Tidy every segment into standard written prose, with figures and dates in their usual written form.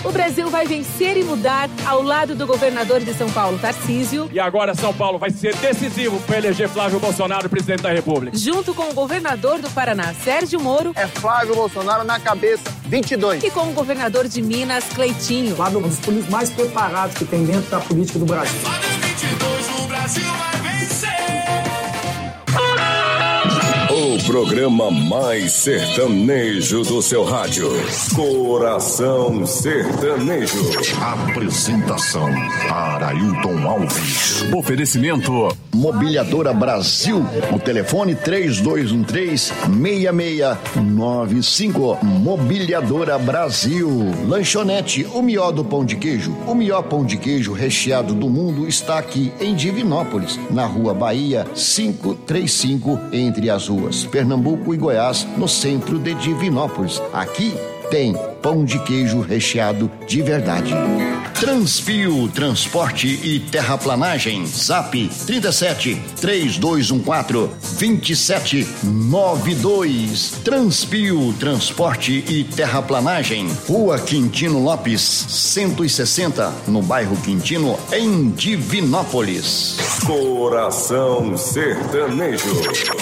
O Brasil vai vencer e mudar ao lado do governador de São Paulo, Tarcísio. E agora São Paulo vai ser decisivo para eleger Flávio Bolsonaro presidente da República. Junto com o governador do Paraná, Sérgio Moro. É Flávio Bolsonaro na cabeça, 22. E com o governador de Minas, Cleitinho. Flávio é um dos políticos mais preparados que tem dentro da política do Brasil. Flávio 22, o Brasil vai vencer. O programa mais sertanejo do seu rádio. Coração Sertanejo. Apresentação: Arailton Alves. Oferecimento: Mobiliadora Brasil. O telefone 3213-6695. Mobiliadora Brasil. Lanchonete O Mió do Pão de Queijo. O melhor pão de queijo recheado do mundo está aqui em Divinópolis, na Rua Bahia 535, entre as ruas Pernambuco e Goiás, no centro de Divinópolis. Aqui tem pão de queijo recheado de verdade. Transpio Transporte e Terraplanagem. Zap 37 3214 2792. Transpio Transporte e Terraplanagem. Rua Quintino Lopes 160, no bairro Quintino, em Divinópolis. Coração Sertanejo.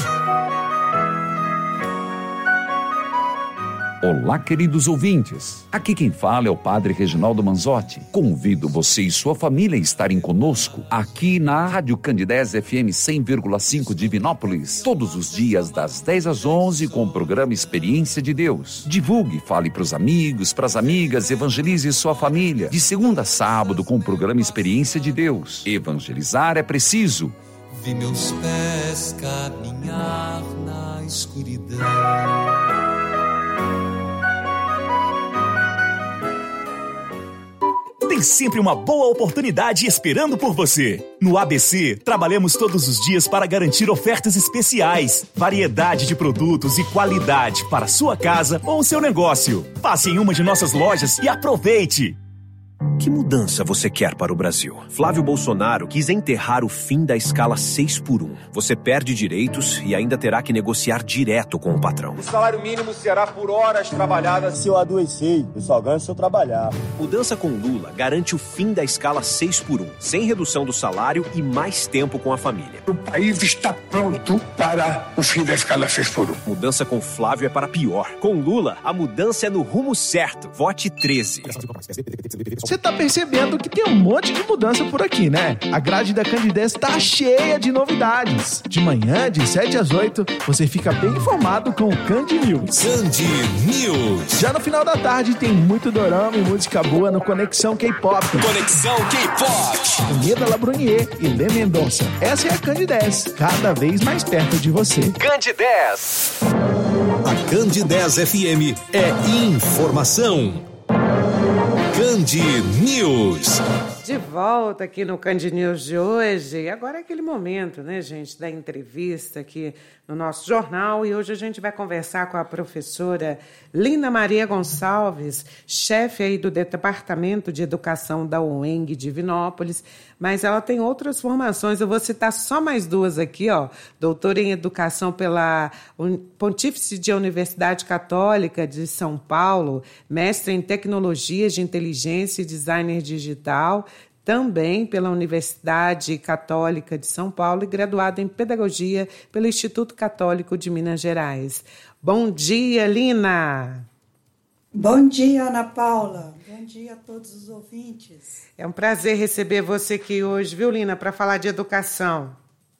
Olá, queridos ouvintes. Aqui quem fala é o Padre Reginaldo Manzotti. Convido você e sua família a estarem conosco aqui na Rádio Candidez FM 100,5 Divinópolis, todos os dias das 10 às 11 com o programa Experiência de Deus. Divulgue, fale para os amigos, para as amigas, evangelize sua família. De segunda a sábado com o programa Experiência de Deus. Evangelizar é preciso. Vi meus pés caminhar na escuridão. Tem sempre uma boa oportunidade esperando por você. No ABC, trabalhamos todos os dias para garantir ofertas especiais, variedade de produtos e qualidade para sua casa ou seu negócio. Passe em uma de nossas lojas e aproveite! Que mudança você quer para o Brasil? Flávio Bolsonaro quis enterrar o fim da escala 6x1. Você perde direitos e ainda terá que negociar direto com o patrão. O salário mínimo será por horas trabalhadas. Se eu adoecer, eu só ganho se eu trabalhar. Mudança com Lula garante o fim da escala 6x1, sem redução do salário e mais tempo com a família. O país está pronto para o fim da escala 6x1. Mudança com Flávio é para pior. Com Lula, a mudança é no rumo certo. Vote 13. Você tá percebendo que tem um monte de mudança por aqui, né? A grade da Candidez tá cheia de novidades. De manhã, de 7 às 8, você fica bem informado com o Candy News. Candy News. Já no final da tarde tem muito dorama e música boa no Conexão K-Pop. Conexão K-Pop. Unida Labrunier e Lê Mendonça. Essa é a Candidez, cada vez mais perto de você. Candidez. A Candidez FM é informação. Candy News. De volta aqui no Candy News de hoje. Agora é aquele momento, né, gente, da entrevista aqui no nosso jornal. E hoje a gente vai conversar com a professora Lina Maria Gonçalves, chefe aí do Departamento de Educação da UENG Divinópolis. Mas ela tem outras formações. Eu vou citar só mais duas aqui, ó. Doutora em Educação pela Pontífice de Universidade Católica de São Paulo, mestre em Tecnologias de Inteligência e Designer Digital, também pela Universidade Católica de São Paulo e graduada em Pedagogia pelo Instituto Católico de Minas Gerais. Bom dia, Lina! Bom dia, Ana Paula. Bom dia a todos os ouvintes. É um prazer receber você aqui hoje, viu, Lina, para falar de educação.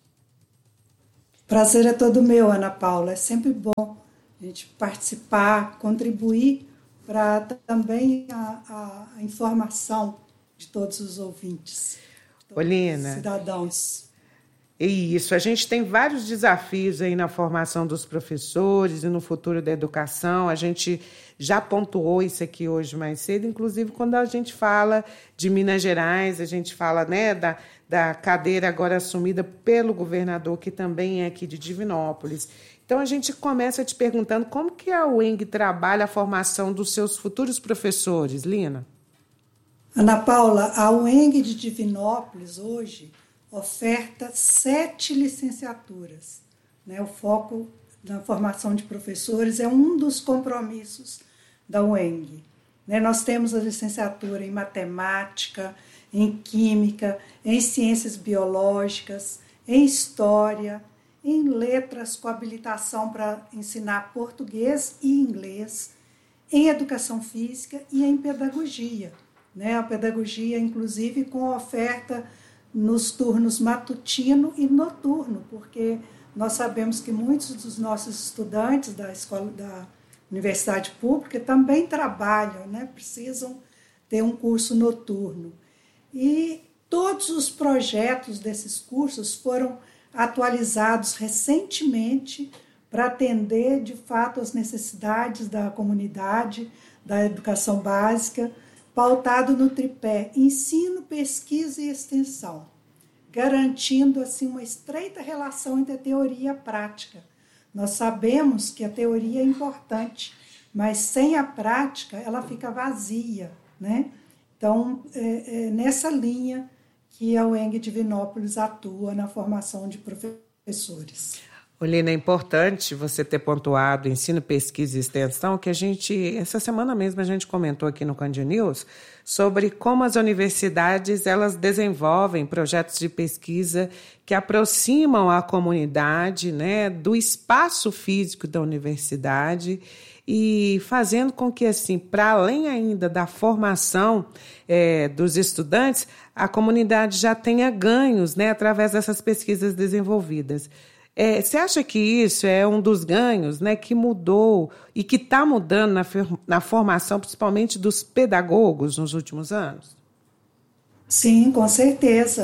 Prazer é todo meu, Ana Paula. É sempre bom a gente participar, contribuir para também a informação de todos os ouvintes, Ô, Lina, cidadãos. Isso, a gente tem vários desafios aí na formação dos professores e no futuro da educação. A gente já pontuou isso aqui hoje mais cedo, inclusive quando a gente fala de Minas Gerais, a gente fala, né, da cadeira agora assumida pelo governador, que também é aqui de Divinópolis. Então a gente começa te perguntando como que a UENG trabalha a formação dos seus futuros professores, Lina? Ana Paula, a UENG de Divinópolis hoje oferta 7 licenciaturas, né? O foco na formação de professores é um dos compromissos da UENG, né? Nós temos a licenciatura em matemática, em química, em ciências biológicas, em história, em letras com habilitação para ensinar português e inglês, em educação física e em pedagogia, né? A pedagogia, inclusive, com oferta nos turnos matutino e noturno, porque nós sabemos que muitos dos nossos estudantes da escola, da universidade pública também trabalham, né? Precisam ter um curso noturno. E todos os projetos desses cursos foram atualizados recentemente para atender, de fato, as necessidades da comunidade, da educação básica, pautado no tripé ensino, pesquisa e extensão, garantindo assim uma estreita relação entre a teoria e a prática. Nós sabemos que a teoria é importante, mas sem a prática ela fica vazia, né? Então, é nessa linha que a UENG Divinópolis atua na formação de professores. Olina, é importante você ter pontuado ensino, pesquisa e extensão, que essa semana mesmo a gente comentou aqui no Cand News sobre como as universidades elas desenvolvem projetos de pesquisa que aproximam a comunidade, né, do espaço físico da universidade e fazendo com que, assim, para além ainda da formação dos estudantes, a comunidade já tenha ganhos, né, através dessas pesquisas desenvolvidas. Você acha que isso é um dos ganhos, né, que mudou e que está mudando na formação, principalmente dos pedagogos, nos últimos anos? Sim, com certeza.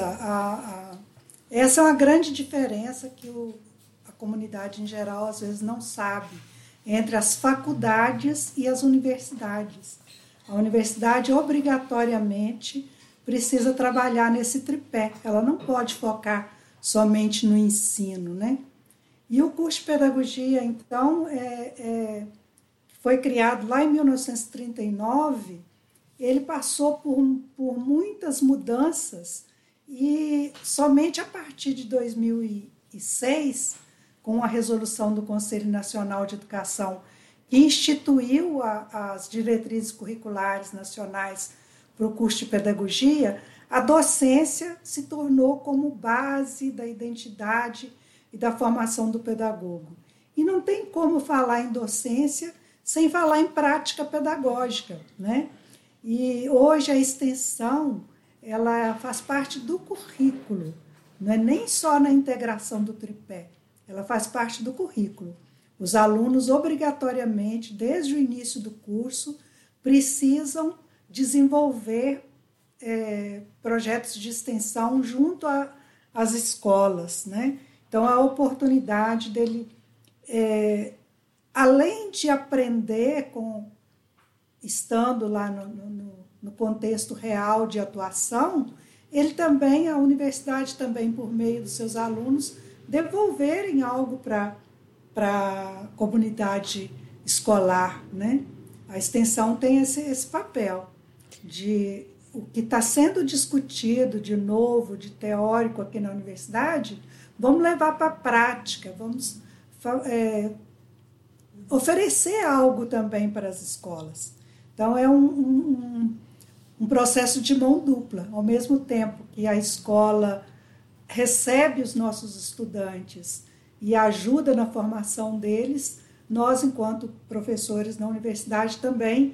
Essa é uma grande diferença que a comunidade em geral às vezes não sabe entre as faculdades e as universidades. A universidade obrigatoriamente precisa trabalhar nesse tripé. Ela não pode focar somente no ensino, né? E o curso de pedagogia, então, foi criado lá em 1939, ele passou por muitas mudanças e somente a partir de 2006, com a resolução do Conselho Nacional de Educação, que instituiu as diretrizes curriculares nacionais para o curso de pedagogia, a docência se tornou como base da identidade e da formação do pedagogo. E não tem como falar em docência sem falar em prática pedagógica, né? E hoje a extensão ela faz parte do currículo, não é nem só na integração do tripé, ela faz parte do currículo. Os alunos, obrigatoriamente, desde o início do curso, precisam desenvolver projetos de extensão junto às escolas, né? Então, a oportunidade dele, além de aprender estando lá no contexto real de atuação, a universidade também, por meio dos seus alunos, devolverem algo para a comunidade escolar, né? A extensão tem esse papel de o que está sendo discutido de novo, de teórico aqui na universidade, vamos levar para a prática, vamos oferecer algo também para as escolas. Então, é um processo de mão dupla. Ao mesmo tempo que a escola recebe os nossos estudantes e ajuda na formação deles, nós, enquanto professores na universidade, também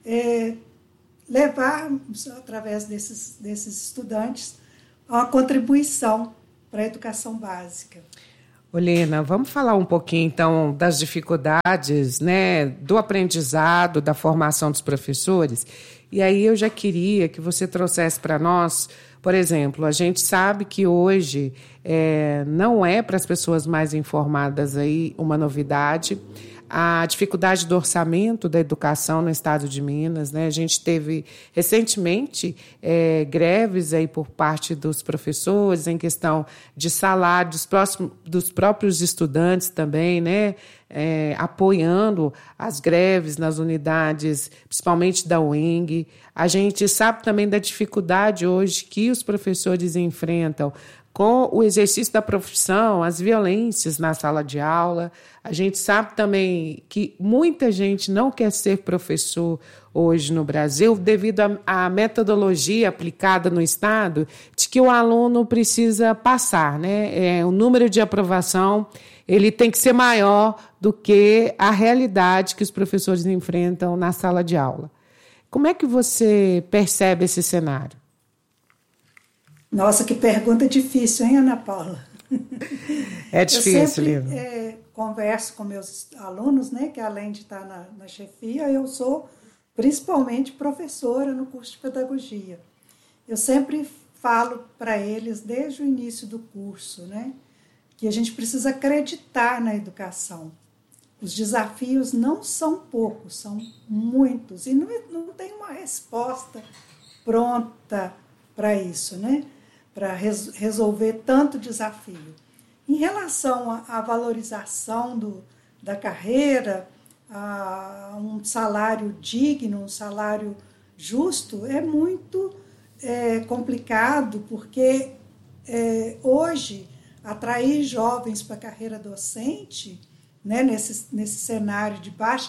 levarmos, através desses estudantes, uma contribuição para a educação básica. Olina, vamos falar um pouquinho, então, das dificuldades, né, do aprendizado, da formação dos professores. E aí eu já queria que você trouxesse para nós, por exemplo, a gente sabe que hoje não é para as pessoas mais informadas aí uma novidade, a dificuldade do orçamento da educação no estado de Minas, né? A gente teve recentemente greves aí por parte dos professores em questão de salário dos próprios estudantes também, né? Apoiando as greves nas unidades, principalmente da UENG. A gente sabe também da dificuldade hoje que os professores enfrentam com o exercício da profissão, as violências na sala de aula. A gente sabe também que muita gente não quer ser professor hoje no Brasil devido à metodologia aplicada no Estado de que o aluno precisa passar, né? O número de aprovação ele tem que ser maior do que a realidade que os professores enfrentam na sala de aula. Como é que você percebe esse cenário? Nossa, que pergunta difícil, hein, Ana Paula? É difícil, eu sempre converso com meus alunos, né, que além de estar na chefia, eu sou principalmente professora no curso de pedagogia. Eu sempre falo para eles, desde o início do curso, né, que a gente precisa acreditar na educação. Os desafios não são poucos, são muitos, e não tem uma resposta pronta para isso, né? Para resolver tanto desafio. Em relação à valorização da carreira, a um salário digno, um salário justo, é muito complicado, porque hoje atrair jovens para a carreira docente, né, nesse cenário de baixa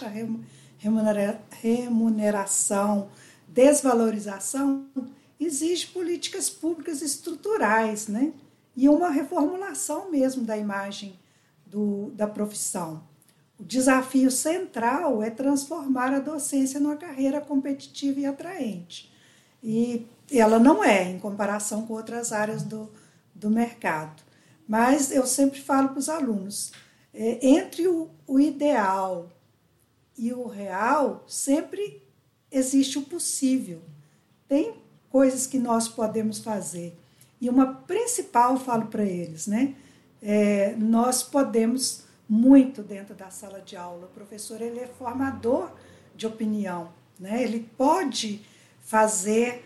remuneração, desvalorização, exige políticas públicas estruturais, né, e uma reformulação mesmo da imagem da profissão. O desafio central é transformar a docência numa carreira competitiva e atraente. E ela não é, em comparação com outras áreas do mercado. Mas eu sempre falo para os alunos, entre o ideal e o real, sempre existe o possível. Tem coisas que nós podemos fazer. E uma principal, eu falo para eles, né? Nós podemos muito dentro da sala de aula. O professor ele é formador de opinião, né? Ele pode fazer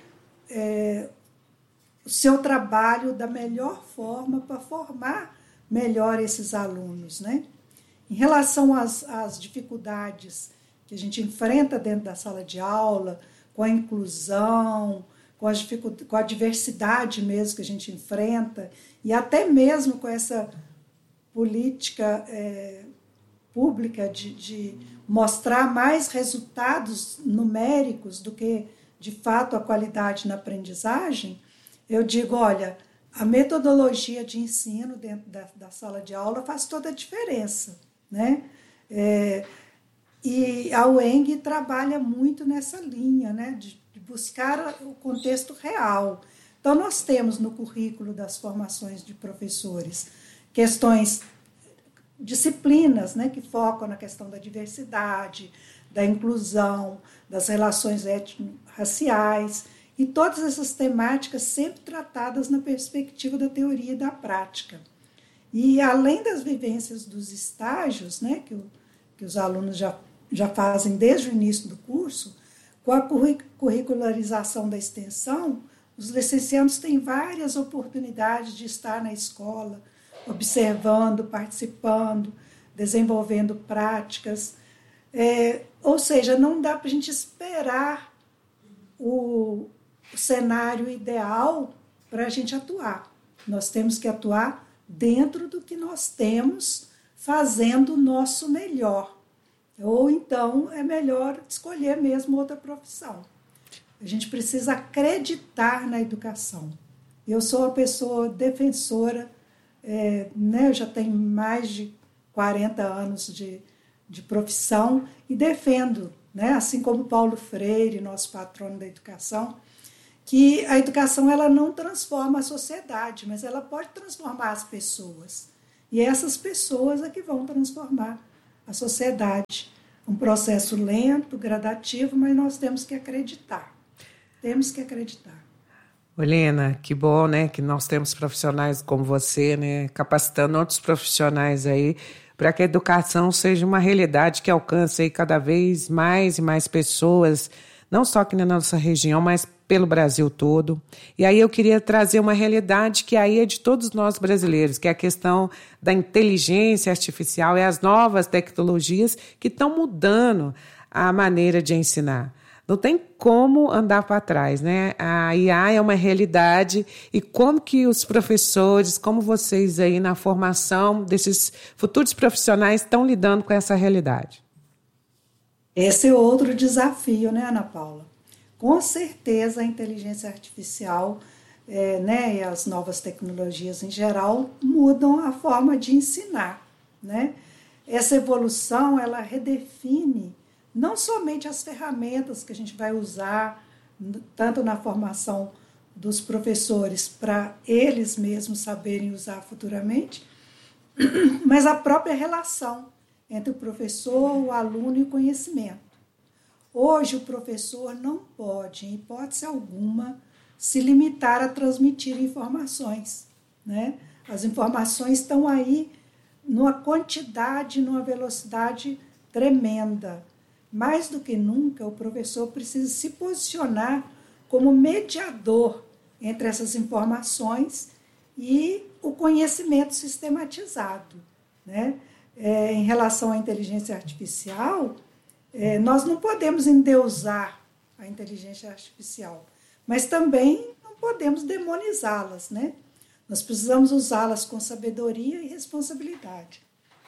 o seu trabalho da melhor forma para formar melhor esses alunos, né? Em relação às dificuldades que a gente enfrenta dentro da sala de aula, com a inclusão, com a diversidade mesmo que a gente enfrenta, e até mesmo com essa política pública de mostrar mais resultados numéricos do que, de fato, a qualidade na aprendizagem, eu digo, olha, a metodologia de ensino dentro da sala de aula faz toda a diferença, né? E a UENG trabalha muito nessa linha, né, de buscar o contexto real. Então, nós temos no currículo das formações de professores questões, disciplinas, né, que focam na questão da diversidade, da inclusão, das relações étnico-raciais, e todas essas temáticas sempre tratadas na perspectiva da teoria e da prática. E, além das vivências dos estágios, né, que os alunos já fazem desde o início do curso, com a curricularização da extensão, os licenciados têm várias oportunidades de estar na escola, observando, participando, desenvolvendo práticas. Ou seja, não dá para a gente esperar o cenário ideal para a gente atuar. Nós temos que atuar dentro do que nós temos, fazendo o nosso melhor. Ou então é melhor escolher mesmo outra profissão. A gente precisa acreditar na educação. Eu sou uma pessoa defensora, né, eu já tenho mais de 40 anos de profissão e defendo, né, assim como Paulo Freire, nosso patrono da educação, que a educação ela não transforma a sociedade, mas ela pode transformar as pessoas. E essas pessoas é que vão transformar a sociedade. Um processo lento, gradativo, mas nós temos que acreditar. Temos que acreditar. Helena, que bom, né, que nós temos profissionais como você, né, capacitando outros profissionais aí para que a educação seja uma realidade que alcance aí cada vez mais e mais pessoas, não só aqui na nossa região, mas pelo Brasil todo. E aí eu queria trazer uma realidade que aí é de todos nós brasileiros, que é a questão da inteligência artificial e as novas tecnologias que estão mudando a maneira de ensinar. não tem como andar para trás, né? A IA é uma realidade e como que os professores, como vocês aí na formação desses futuros profissionais estão lidando com essa realidade? Esse é outro desafio, né, Ana Paula? Com certeza a inteligência artificial, né, e as novas tecnologias em geral mudam a forma de ensinar, né? Essa evolução, ela redefine não somente as ferramentas que a gente vai usar, tanto na formação dos professores, para eles mesmos saberem usar futuramente, mas a própria relação entre o professor, o aluno e o conhecimento. Hoje, o professor não pode, em hipótese alguma, se limitar a transmitir informações, né? As informações estão aí numa quantidade, numa velocidade tremenda. Mais do que nunca, o professor precisa se posicionar como mediador entre essas informações e o conhecimento sistematizado, né? Em relação à inteligência artificial, nós não podemos endeusar a inteligência artificial, mas também não podemos demonizá-las, né? Nós precisamos usá-las com sabedoria e responsabilidade.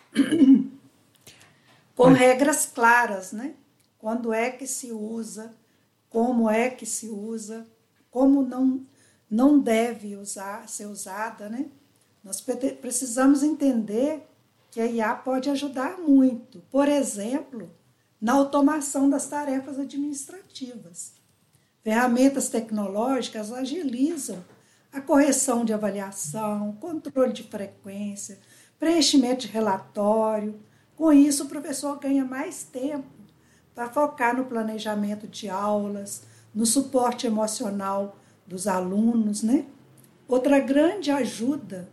Com regras claras, né? Quando é que se usa, como é que se usa, como não deve ser usada, né? Nós precisamos entender que a IA pode ajudar muito, por exemplo, na automação das tarefas administrativas. Ferramentas tecnológicas agilizam a correção de avaliação, controle de frequência, preenchimento de relatório. Com isso, o professor ganha mais tempo para focar no planejamento de aulas, no suporte emocional dos alunos, né? Outra grande ajuda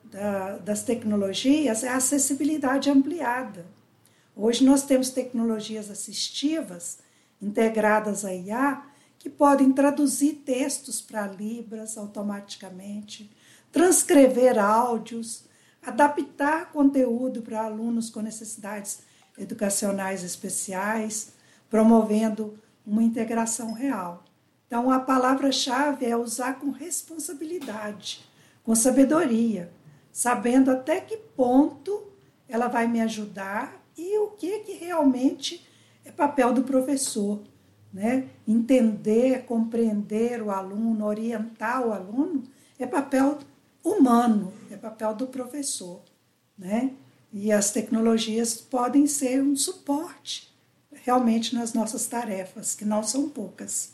das tecnologias é a acessibilidade ampliada. Hoje nós temos tecnologias assistivas integradas à IA que podem traduzir textos para Libras automaticamente, transcrever áudios, adaptar conteúdo para alunos com necessidades educacionais especiais, promovendo uma integração real. Então, a palavra-chave é usar com responsabilidade, com sabedoria, sabendo até que ponto ela vai me ajudar e o que realmente é papel do professor, né? Entender, compreender o aluno, orientar o aluno é papel humano, é papel do professor, né? E as tecnologias podem ser um suporte realmente nas nossas tarefas, que não são poucas.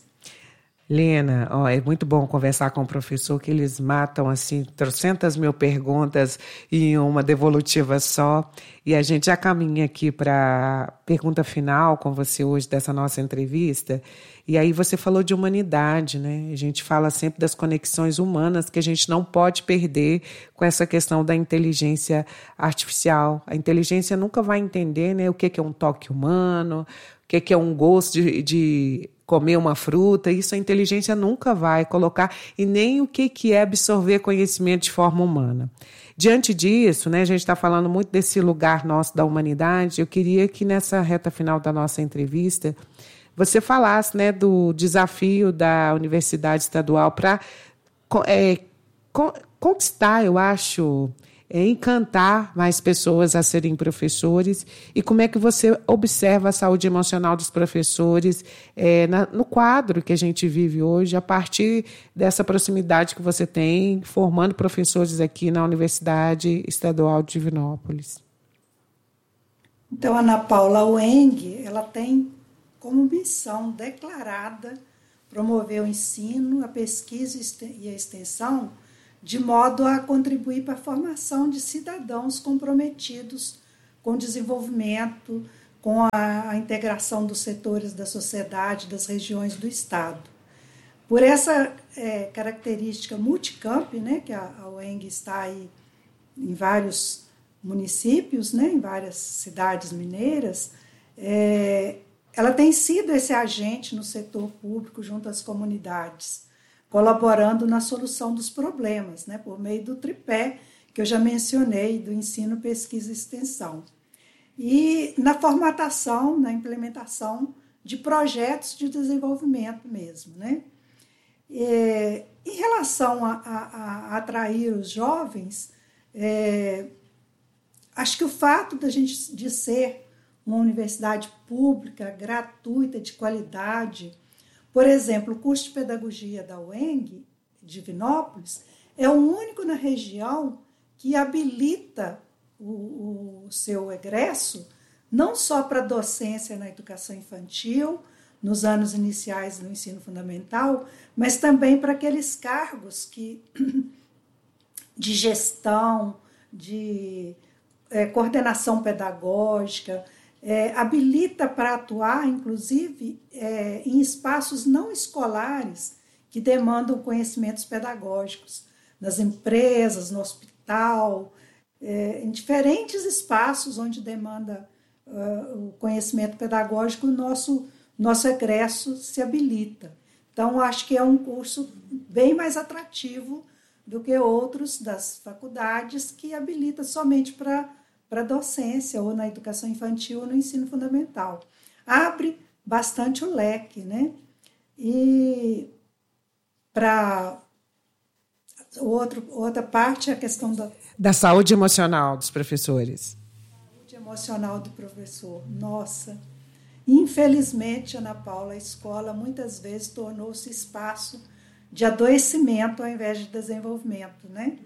Lena, é muito bom conversar com o professor, que eles matam assim 300.000 perguntas em uma devolutiva só. E a gente já caminha aqui para a pergunta final com você hoje dessa nossa entrevista. E aí você falou de humanidade, né? A gente fala sempre das conexões humanas que a gente não pode perder com essa questão da inteligência artificial. A inteligência nunca vai entender, né, o que é um toque humano, o que é um gosto de comer uma fruta. Isso a inteligência nunca vai colocar, e nem o que é absorver conhecimento de forma humana. Diante disso, né, a gente está falando muito desse lugar nosso da humanidade. Eu queria que nessa reta final da nossa entrevista você falasse, né, do desafio da Universidade Estadual para conquistar, eu acho, encantar mais pessoas a serem professores, e como é que você observa a saúde emocional dos professores no quadro que a gente vive hoje, a partir dessa proximidade que você tem formando professores aqui na Universidade Estadual de Divinópolis. Então, Ana Paula, a UENG, ela tem como missão declarada promover o ensino, a pesquisa e a extensão, de modo a contribuir para a formação de cidadãos comprometidos com o desenvolvimento, com a integração dos setores da sociedade, das regiões do Estado. Por essa característica multicamp, né, que a UENG está aí em vários municípios, né, em várias cidades mineiras, ela tem sido esse agente no setor público junto às comunidades, colaborando na solução dos problemas, né, por meio do tripé que eu já mencionei, do ensino, pesquisa e extensão. E na formatação, na implementação de projetos de desenvolvimento mesmo, né? Em relação a atrair os jovens, acho que o fato de ser uma universidade pública, gratuita, de qualidade, por exemplo, o curso de pedagogia da UENG, de Divinópolis, é o único na região que habilita o seu egresso não só para docência na educação infantil, nos anos iniciais do ensino fundamental, mas também para aqueles cargos de gestão, de coordenação pedagógica, habilita para atuar, inclusive, em espaços não escolares que demandam conhecimentos pedagógicos, nas empresas, no hospital, em diferentes espaços onde demanda o conhecimento pedagógico, o nosso egresso se habilita. Então, acho que é um curso bem mais atrativo do que outros das faculdades que habilita somente para docência, ou na educação infantil, ou no ensino fundamental. Abre bastante o leque, né? E para outra parte, a questão da saúde emocional dos professores. Saúde emocional do professor. Nossa, infelizmente, Ana Paula, a escola muitas vezes tornou-se espaço de adoecimento ao invés de desenvolvimento, né?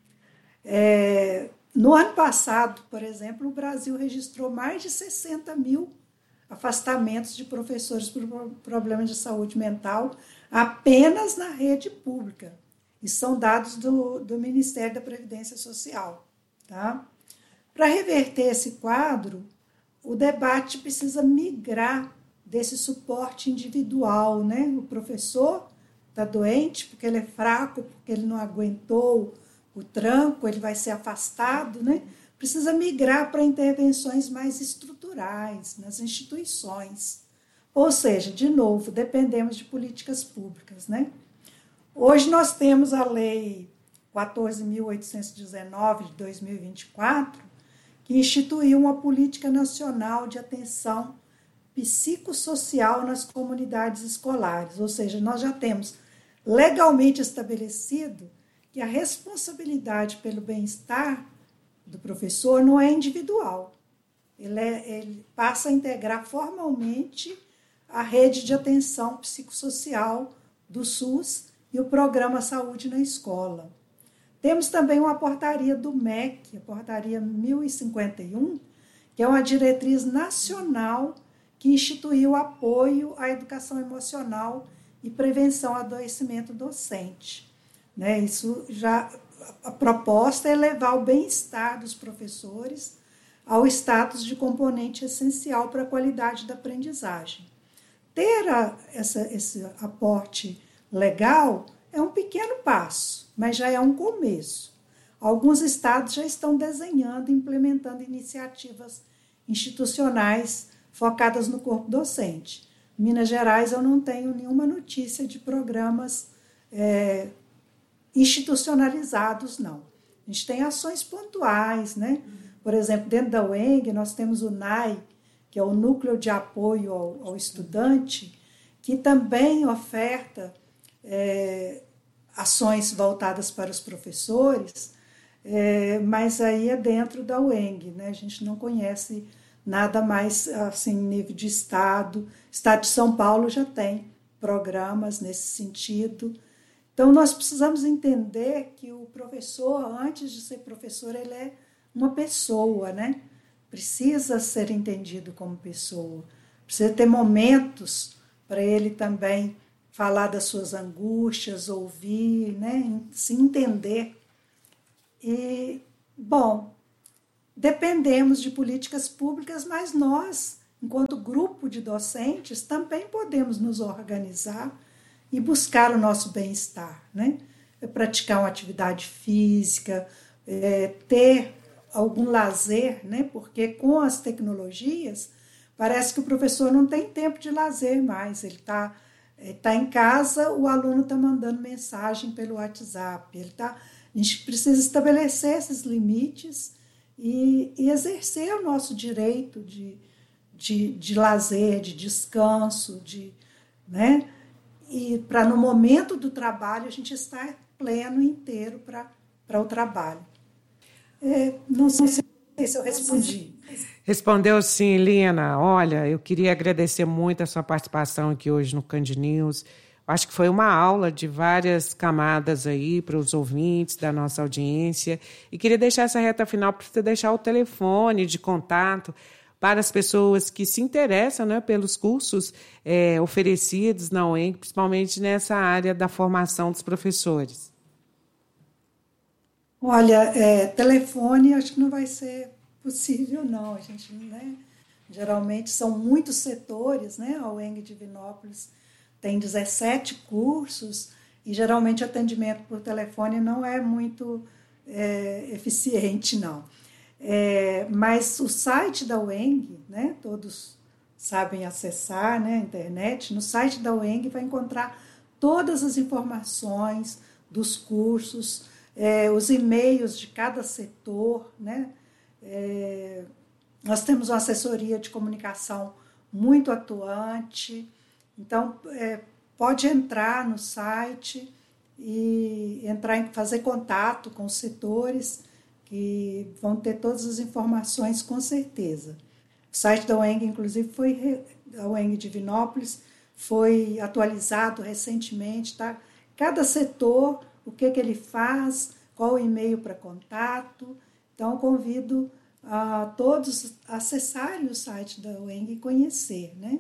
No ano passado, por exemplo, o Brasil registrou mais de 60 mil afastamentos de professores por problemas de saúde mental apenas na rede pública. E são dados do Ministério da Previdência Social. Tá? Para reverter esse quadro, o debate precisa migrar desse suporte individual, né? O professor está doente porque ele é fraco, porque ele não aguentou o tranco, ele vai ser afastado, né? Precisa migrar para intervenções mais estruturais nas instituições. Ou seja, de novo, dependemos de políticas públicas, né? Hoje nós temos a Lei 14.819 de 2024, que instituiu uma política nacional de atenção psicossocial nas comunidades escolares. Ou seja, nós já temos legalmente estabelecido que a responsabilidade pelo bem-estar do professor não é individual. Ele passa a integrar formalmente a rede de atenção psicossocial do SUS e o Programa Saúde na Escola. Temos também uma portaria do MEC, a portaria 1051, que é uma diretriz nacional que instituiu apoio à educação emocional e prevenção ao adoecimento docente. Né? Isso já, a proposta é levar o bem-estar dos professores ao status de componente essencial para a qualidade da aprendizagem. Ter esse aporte legal é um pequeno passo, mas já é um começo. Alguns estados já estão desenhando e implementando iniciativas institucionais focadas no corpo docente. Em Minas Gerais, eu não tenho nenhuma notícia de programas institucionalizados, não. A gente tem ações pontuais, né? Por exemplo, dentro da UENG, nós temos o NAI, que é o Núcleo de Apoio ao Estudante, que também oferta ações voltadas para os professores, mas aí é dentro da UENG, né? A gente não conhece nada mais assim, nível de Estado. Estado de São Paulo já tem programas nesse sentido. Então, nós precisamos entender que o professor, antes de ser professor, ele é uma pessoa, né? Precisa ser entendido como pessoa. Precisa ter momentos para ele também falar das suas angústias, ouvir, né? Se entender. E, bom, dependemos de políticas públicas, mas nós, enquanto grupo de docentes, também podemos nos organizar e buscar o nosso bem-estar, né? Praticar uma atividade física, ter algum lazer, né? Porque com as tecnologias, parece que o professor não tem tempo de lazer mais. Ele está em casa, o aluno está mandando mensagem pelo WhatsApp. A gente precisa estabelecer esses limites e exercer o nosso direito de de lazer, de descanso, né? E para no momento do trabalho a gente estar pleno inteiro para o trabalho. Não sei se eu respondi. Respondeu sim, Lina. Olha, eu queria agradecer muito a sua participação aqui hoje no Cand News. Acho que foi uma aula de várias camadas aí para os ouvintes da nossa audiência. E queria deixar essa reta final para você deixar o telefone de contato para as pessoas que se interessam, né, pelos cursos oferecidos na UENG, principalmente nessa área da formação dos professores. Olha, telefone acho que não vai ser possível, não. A gente, né, geralmente são muitos setores, né? A UENG Divinópolis tem 17 cursos e geralmente o atendimento por telefone não é muito eficiente, não. Mas o site da UENG, né, todos sabem acessar, né, a internet. No site da UENG vai encontrar todas as informações dos cursos, os e-mails de cada setor, né? Nós temos uma assessoria de comunicação muito atuante, então pode entrar no site e fazer contato com os setores que vão ter todas as informações com certeza. O site da UENG, inclusive, a UENG Divinópolis, foi atualizado recentemente, tá? Cada setor, o que ele faz, qual o e-mail para contato. Então, convido a todos a acessarem o site da UENG e conhecer, né?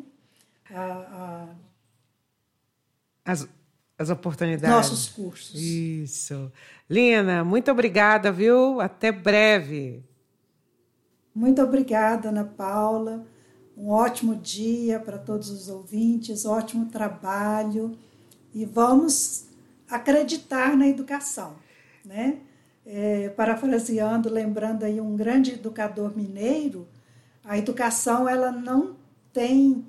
As oportunidades. Nossos cursos. Isso. Lina, muito obrigada, viu? Até breve. Muito obrigada, Ana Paula. Um ótimo dia para todos os ouvintes, ótimo trabalho. E vamos acreditar na educação, né? Parafraseando, lembrando aí um grande educador mineiro, a educação ela não tem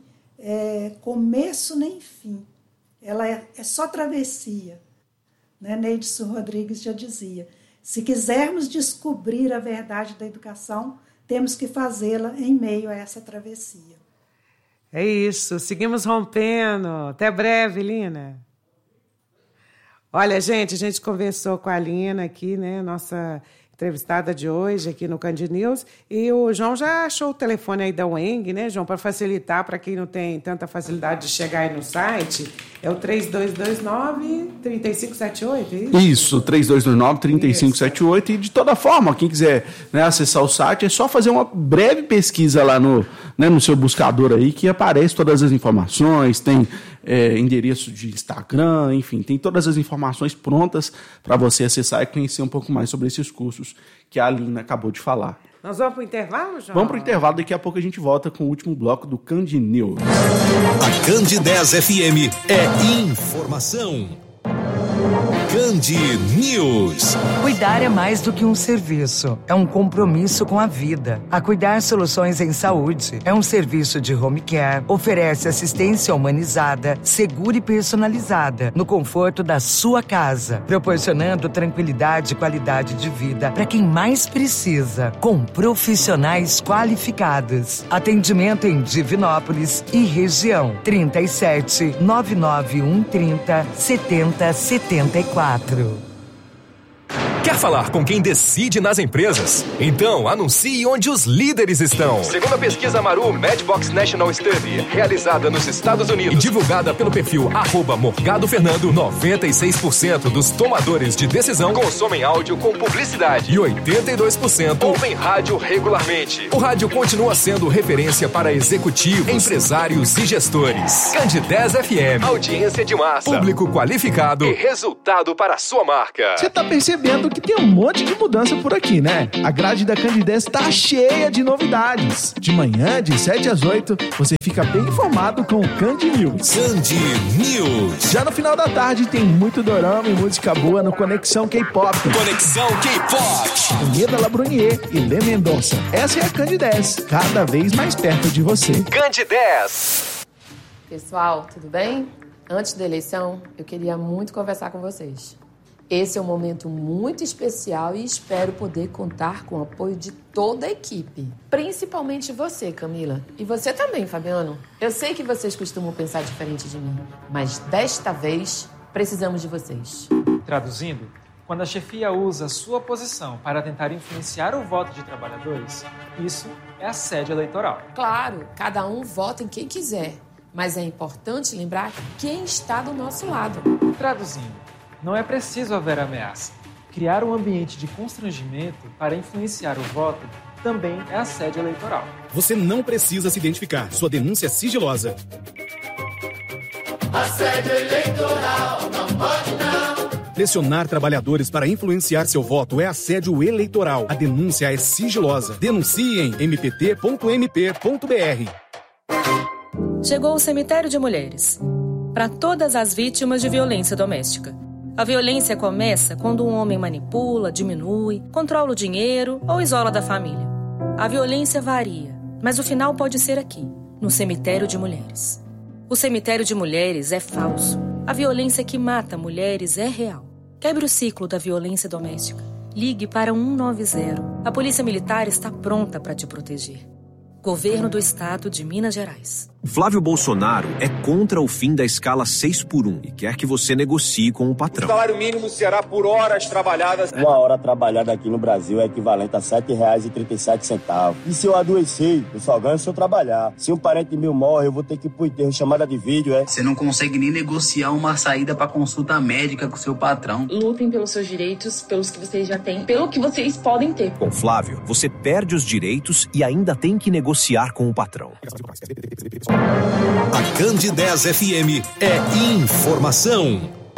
começo nem fim. Ela é só travessia, né? Neidson Rodrigues já dizia. Se quisermos descobrir a verdade da educação, temos que fazê-la em meio a essa travessia. É isso, seguimos rompendo. Até breve, Lina. Olha, gente, a gente conversou com a Lina aqui, né? Nossa entrevistada de hoje aqui no Cand News. E o João já achou o telefone aí da UENG, né, João? Para facilitar, para quem não tem tanta facilidade de chegar aí no site, é o 3229-3578, é isso? Isso, 3229-3578. E de toda forma, quem quiser, né, acessar o site, é só fazer uma breve pesquisa lá no seu buscador aí, que aparece todas as informações, tem endereço de Instagram, enfim, tem todas as informações prontas para você acessar e conhecer um pouco mais sobre esses cursos que a Alina acabou de falar. Nós vamos para o intervalo, João? Vamos para o intervalo, daqui a pouco a gente volta com o último bloco do Cand News. A Cand 10 FM é informação. Cand News. Cuidar é mais do que um serviço, é um compromisso com a vida. A Cuidar Soluções em Saúde é um serviço de home care, oferece assistência humanizada, segura e personalizada, no conforto da sua casa, proporcionando tranquilidade e qualidade de vida para quem mais precisa, com profissionais qualificados. Atendimento em Divinópolis e região. 37 991 30 70 74. Quer falar com quem decide nas empresas? Então anuncie onde os líderes estão. Segundo a pesquisa Maru Medbox National Study, realizada nos Estados Unidos e divulgada pelo perfil @MorgadoFernando, 96% dos tomadores de decisão consomem áudio com publicidade e 82% ouvem rádio regularmente. O rádio continua sendo referência para executivos, empresários e gestores. Cand 10 FM, audiência de massa, público qualificado e resultado para a sua marca. Você tá percebendo que tem um monte de mudança por aqui, né? A grade da Cand 10 tá cheia de novidades. De manhã, de 7 às 8, você fica bem informado com o Cand News. Cand News. Já no final da tarde tem muito dorama e música boa no Conexão K-Pop. Conexão K-Pop. Com Ieda Labrunier e Lê Mendonça. Essa é a Cand 10, cada vez mais perto de você. Cand 10. Pessoal, tudo bem? Antes da eleição, eu queria muito conversar com vocês. Esse é um momento muito especial e espero poder contar com o apoio de toda a equipe. Principalmente você, Camila. E você também, Fabiano. Eu sei que vocês costumam pensar diferente de mim, mas desta vez precisamos de vocês. Traduzindo, quando a chefia usa a sua posição para tentar influenciar o voto de trabalhadores, isso é assédio eleitoral. Claro, cada um vota em quem quiser, mas é importante lembrar quem está do nosso lado. Traduzindo, não é preciso haver ameaça. Criar um ambiente de constrangimento para influenciar o voto também é assédio eleitoral. Você não precisa se identificar. Sua denúncia é sigilosa. Assédio eleitoral, não pode não. Pressionar trabalhadores para influenciar seu voto é assédio eleitoral. A denúncia é sigilosa. Denuncie em mpt.mp.br. Chegou o Cemitério de Mulheres. Para todas as vítimas de violência doméstica. A violência começa quando um homem manipula, diminui, controla o dinheiro ou isola da família. A violência varia, mas o final pode ser aqui, no Cemitério de Mulheres. O Cemitério de Mulheres é falso. A violência que mata mulheres é real. Quebre o ciclo da violência doméstica. Ligue para 190. A Polícia Militar está pronta para te proteger. Governo do Estado de Minas Gerais. Flávio Bolsonaro é contra o fim da escala 6x1 e quer que você negocie com o patrão. O salário mínimo será por horas trabalhadas. Uma hora trabalhada aqui no Brasil é equivalente a R$ 7,37. E se eu adoecer, eu só ganho se eu trabalhar. Se um parente meu morre, eu vou ter que ir pro enterro, chamada de vídeo, Você não consegue nem negociar uma saída pra consulta médica com seu patrão. Lutem pelos seus direitos, pelos que vocês já têm, pelo que vocês podem ter. Com Flávio, você perde os direitos e ainda tem que negociar com o patrão. A Candidez FM é informação.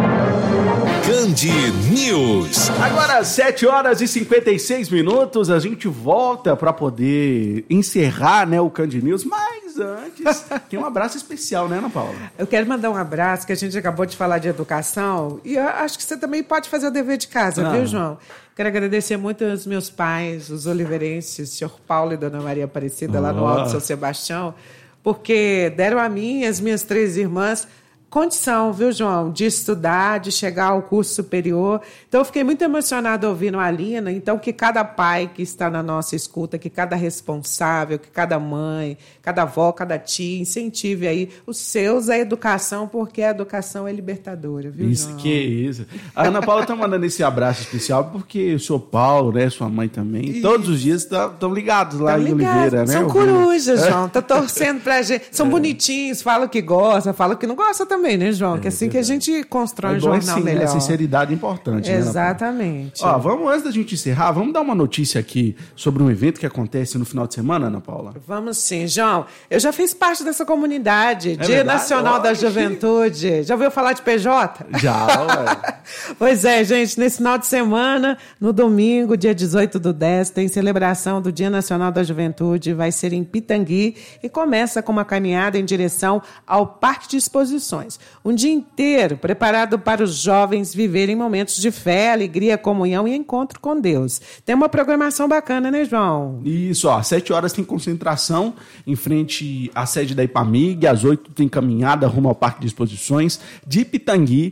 Candi News. Agora, 7 horas e 56 minutos, a gente volta para poder encerrar, né, o Candi News, mas antes tem um abraço especial, né, Ana Paula? Eu quero mandar um abraço, que a gente acabou de falar de educação, e eu acho que você também pode fazer o dever de casa, viu, João? Quero agradecer muito aos meus pais, os oliveirenses, o senhor Paulo e dona Maria Aparecida, lá no Alto São Sebastião, porque deram a mim e as minhas 3 irmãs condição, viu, João, de estudar, de chegar ao curso superior. Então, eu fiquei muito emocionada ouvindo a Alina. Então, que cada pai que está na nossa escuta, que cada responsável, que cada mãe, cada avó, cada tia, incentive aí os seus à educação, porque a educação é libertadora, viu, Isso, João? que isso. A Ana Paula está mandando esse abraço especial porque o seu Paulo, né, sua mãe também, todos os dias estão ligados lá em Oliveira, né? São corujas, João. Tá torcendo pra gente. São bonitinhos, falam que gosta, falam que não gosta também, né, João? Que é assim que a gente constrói um jornal melhor. A sinceridade é importante, né? Exatamente. Ó, vamos, antes da gente encerrar, vamos dar uma notícia aqui sobre um evento que acontece no final de semana, Ana Paula? Vamos sim, João. Eu já fiz parte dessa comunidade, Dia verdade? Nacional da Juventude. Já ouviu falar de PJ? Já, ué. Pois é, gente, nesse final de semana, no domingo, dia 18/10, tem celebração do Dia Nacional da Juventude, vai ser em Pitangui e começa com uma caminhada em direção ao Parque de Exposições. Um dia inteiro preparado para os jovens viverem momentos de fé, alegria, comunhão e encontro com Deus. Tem uma programação bacana, né, João? Isso, ó, às 7 horas tem concentração em frente à sede da Ipamig, às 8 tem caminhada rumo ao Parque de Exposições de Pitangui,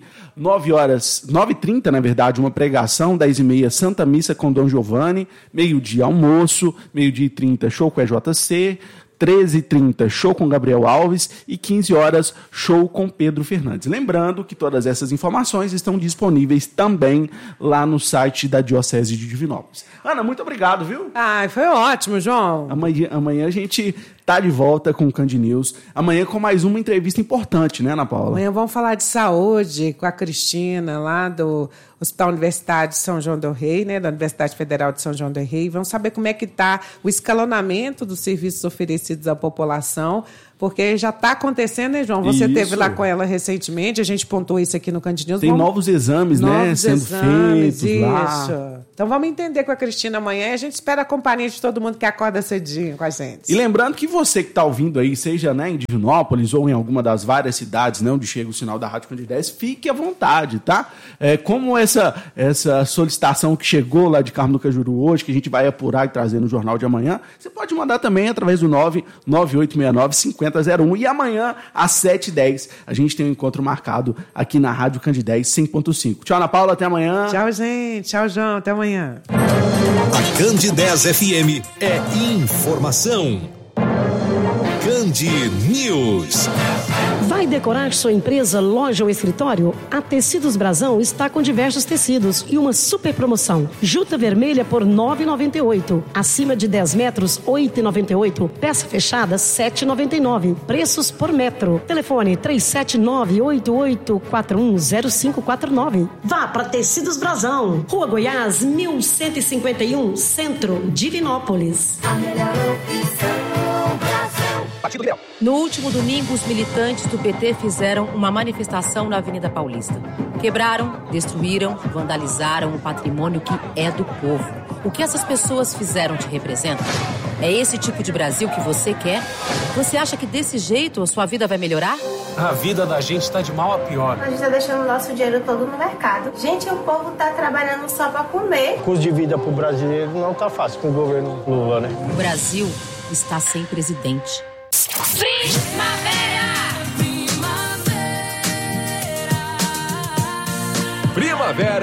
9h30, na verdade, uma pregação, 10h30, Santa Missa com Dom Giovanni, meio-dia almoço, meio-dia e 30, show com EJC, 13h30, show com Gabriel Alves e 15 horas, show com Pedro Fernandes. Lembrando que todas essas informações estão disponíveis também lá no site da Diocese de Divinópolis. Ana, muito obrigado, viu? Ai, foi ótimo, João. Amanhã a gente tá de volta com o Candi News. Amanhã com mais uma entrevista importante, né, Ana Paula? Amanhã vamos falar de saúde com a Cristina, lá do Hospital Universitário de São João del Rei, né, da Universidade Federal de São João del Rei. Vamos saber como é que está o escalonamento dos serviços oferecidos à população, porque já está acontecendo, né, João? Você esteve lá com ela recentemente, a gente pontuou isso aqui no Candi News. Tem novos exames, né, sendo feitos lá. Então vamos entender com a Cristina amanhã e a gente espera a companhia de todo mundo que acorda cedinho com a gente. E lembrando que você que está ouvindo aí, seja, né, em Divinópolis ou em alguma das várias cidades, né, onde chega o sinal da Rádio Cândido 10, fique à vontade, tá? Como essa solicitação que chegou lá de Carmo do Cajuru hoje, que a gente vai apurar e trazer no Jornal de Amanhã, você pode mandar também através do 99869-5001. E amanhã, às 7h10, a gente tem um encontro marcado aqui na Rádio Cândido 10 100.5. Tchau, Ana Paula, até amanhã. Tchau, gente. Tchau, João. Até amanhã. A Cândido 10 FM é informação. Cândido News. Vai decorar sua empresa, loja ou escritório? A Tecidos Brasão está com diversos tecidos e uma super promoção. Juta vermelha por R$ 9,98. Acima de 10 metros, R$ 8,98. Peça fechada, R$ 7,99. Preços por metro. Telefone 379-8841-0549. Vá para Tecidos Brasão. Rua Goiás, 1151, Centro, Divinópolis. A melhor opção, Brasão. No último domingo, os militantes do PT fizeram uma manifestação na Avenida Paulista. Quebraram, destruíram, vandalizaram o patrimônio que é do povo. O que essas pessoas fizeram te representa? É esse tipo de Brasil que você quer? Você acha que desse jeito a sua vida vai melhorar? A vida da gente está de mal a pior. A gente está deixando o nosso dinheiro todo no mercado. Gente, o povo está trabalhando só para comer. O custo de vida para o brasileiro não está fácil com o governo Lula, né? O Brasil está sem presidente. Primavera